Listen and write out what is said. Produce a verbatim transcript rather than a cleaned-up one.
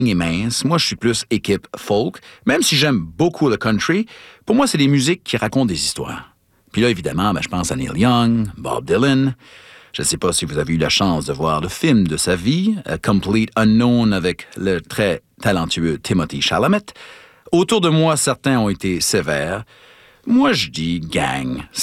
est mince. Moi, je suis plus équipe folk. Même si j'aime beaucoup le country, pour moi, c'est des musiques qui racontent des histoires. Puis là, évidemment, ben, je pense à Neil Young, Bob Dylan. Je ne sais pas si vous avez eu la chance de voir le film de sa vie, A Complete Unknown, avec le très talentueux Timothy Chalamet. Autour de moi, certains ont été sévères. Moi, je dis gang.